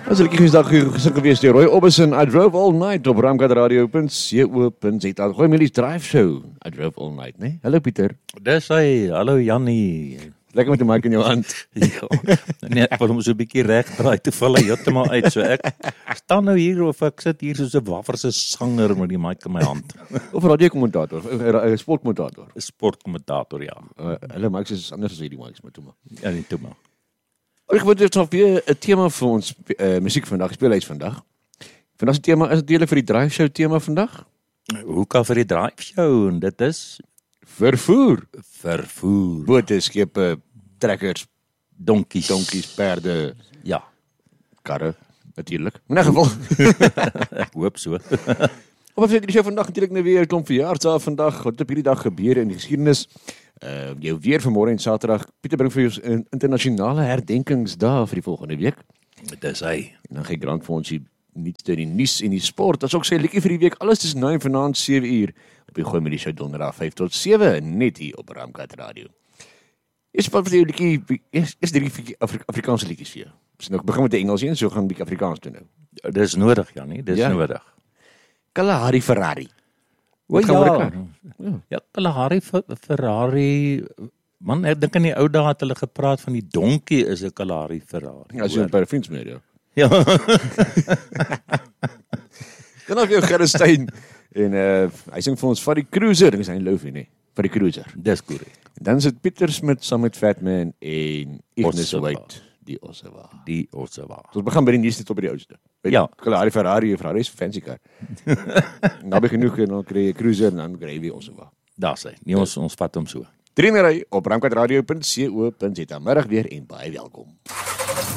As ek gesdag gesing gewees deur Roy Orbison, I Drove All Night op ramkadradio.co.za. Goeie Milies Drive Show, I Drove All Night, né? Hallo Pieter. Dis hy, hallo Jannie. Lekker met die mic in jou hand. Ja, nee, ek wil hom so 'n bietjie reg draai, toe val hy heeltemal uit. So ek staan nou hier of ek sit hier soos 'n wafferse sanger met die mic in my hand. Of radiokommentator, sportkommentator. 'n Sportkommentator, ja. Hulle mics is anders as hierdie mics, maar toe maar. Ja, nie toe maar. Ek wil dit nog weer 'n tema vir ons musiek vandag, speelhuis vandag. Vandag se tema is natuurlik vir die drive show tema vandag. Hoe kan vir die drive show en dit is Vervoer. Bote, skepe, trekkers, donkies, perde, ja, karre, natuurlik. In 'n geval. ek hoop so. Of het die show vandag natuurlik nou weer 'n klomp verjaarsdae vandag. Wat op hierdie dag gebeur in die geskiedenis? Jou weer vanmôre en Saterdag. Pieter bring vir jou 'n internasionale herdenkingsdag vir die volgende week. Dis hy. En dan gee Grant vir ons die nuus en die sport. As ook sy liedjie vir die week. Alles tussen 9 vanaand 7 uur op die Goeie Milies Show donderdag 5 tot 7 net hier op Ramkat Radio. Eers wat vir jou liedjie is drie Afrikaanse liedjies vir jou. Ons nou begin met die Engels een, so gaan 'n bietjie Afrikaans doen nou. Dis nodig, Jannie, dis nodig. Kalahari Ferrari. O ja. Ja, Kalahari Ferrari. Man, ek dink in die ou dae het hulle gepraat van die donkie is 'n Kalahari Ferrari. Ja, so 'n paar vriends meer, ja. Ja. Dan op jou Gerstein en hy sing vir ons van die Cruiser, dis hy loofie nê, van die Cruiser. Dis korrek. En dan sit Pieter Smit saam met Fatman en Ignis White, die Ossewa. Ons begin by die nuus net op die oudste. Ja, Kalahari Ferrari is 'n fancy kar. Nou begin genoeg en dan kry jy Cruiser en dan kry jy Ossewa. daar's hy. Nee, ons vat hom so. Drie nery op ramkadradio.co.za. Middag weer en baie welkom.